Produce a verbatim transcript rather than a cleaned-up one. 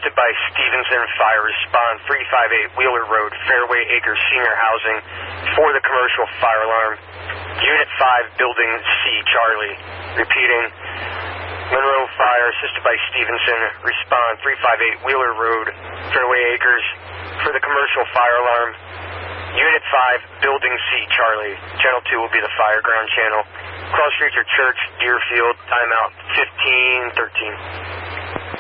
assisted by Stevenson Fire. Respond three five eight Wheeler Road, Fairway Acres Senior Housing for the commercial fire alarm. Unit five, Building C, Charlie. Repeating, Monroe Fire, assisted by Stevenson. Respond three five eight Wheeler Road, Fairway Acres for the commercial fire alarm. Unit five, Building C, Charlie. Channel two will be the fire ground channel. Cross streets are Church, Deerfield. Timeout fifteen thirteen.